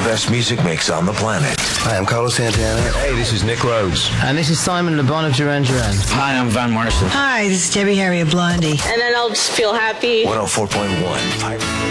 best music mix on the planet. Hi, I'm Carlos Santana. Hey, this is Nick Rhodes. And this is Simon Le Bon of Duran Duran. Hi, I'm Van Morrison. Hi, this is Debbie Harry of Blondie. And then I'll just feel happy. 104.1.